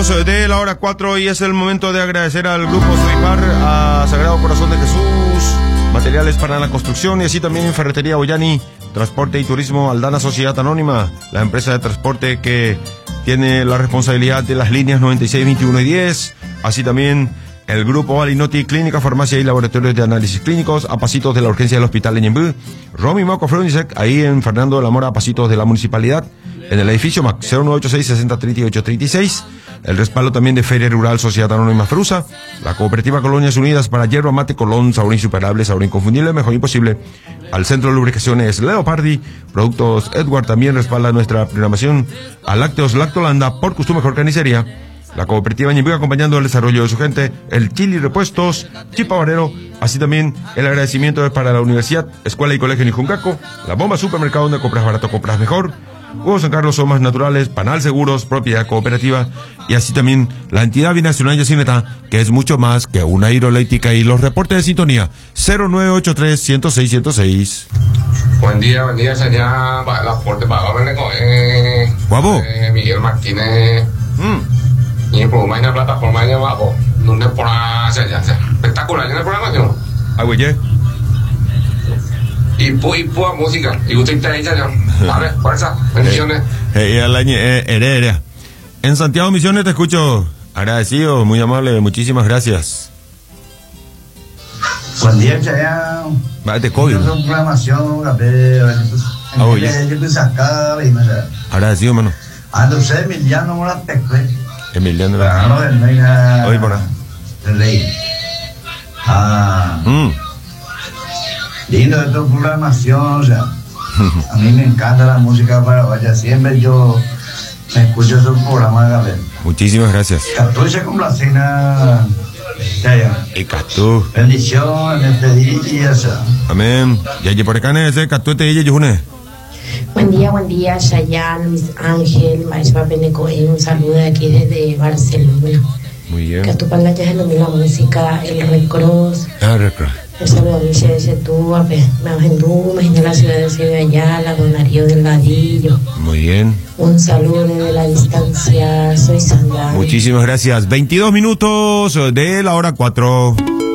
De la hora 4 y es el momento de agradecer al grupo Soipar, a Sagrado Corazón de Jesús, materiales para la construcción y así también Ferretería Ollani, Transporte y Turismo, Aldana Sociedad Anónima, la empresa de transporte que tiene la responsabilidad de las líneas 96, 21 y 10, así también el grupo Valinoti, Clínica, Farmacia y Laboratorios de Análisis Clínicos, a pasitos de la urgencia del hospital de Ñembú, Romy Moco Frunisec, ahí en Fernando de la Mora, a pasitos de la municipalidad, en el edificio MAC 0986 60 38 36, el respaldo también de Feria Rural Sociedad Anónima Frusa, la Cooperativa Colonias Unidas para Yerba Mate Colón, sabor insuperable, sabor inconfundible, mejor imposible, al Centro de Lubricaciones Leopardi, Productos Edward también respalda nuestra programación, a Lácteos Lactolanda, por Costumbre Mejor Carnicería, la Cooperativa Ñembú acompañando el desarrollo de su gente, el Chili Repuestos, Chipa Barrero, así también el agradecimiento es para la Universidad, Escuela y Colegio Nijuncaco, la Bomba Supermercado donde compras barato, compras mejor, Hugo San Carlos Somas Naturales, Panal Seguros, Propiedad Cooperativa y así también la entidad binacional Yacineta, que es mucho más que una hidroeléctrica y los reportes de sintonía 0983-106-106. Buen día, sería para el aporte para Guapo. Miguel Martínez. Y por una plataforma de abajo, donde por espectacular en el programa, ¿no? Agüeye. Y pura música. Y usted está ahí, ya. Vale, fuerza, bendiciones. En Santiago Misiones te escucho. Agradecido, muy amable, muchísimas gracias. Buen día, Chaya. Vale, COVID. Programación, agradecido, mano. Entonces, Emiliano Moratecue. Emiliano Hoy por ahí. Lindo de tu programación, o sea, a mí me encanta la música paraguaya, siempre yo me escucho esos programas, Gabriel. Muchísimas gracias. Catú se complacina, ya. Y Catú. Bendiciones, despedidas. Amén. Y por acá, ese Catú te dice, Yujune. Buen día, Chayanne, Luis Ángel, Marisba Benecoen, un saludo de aquí desde Barcelona. Muy bien. Que tu palabra es la música, el Recross. Recross. Un saludo a Michelle de Setúa, me imagino la ciudad de Ciudad la Don Darío Delgadillo. Muy bien. Un saludo desde la distancia, soy Sandra. Muchísimas gracias. 22 minutos de la hora 4.